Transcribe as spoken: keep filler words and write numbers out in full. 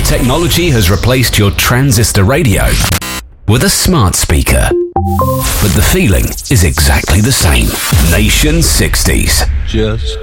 Technology has replaced your transistor radio with a smart speaker. But the feeling is exactly the same. Nation sixties. Just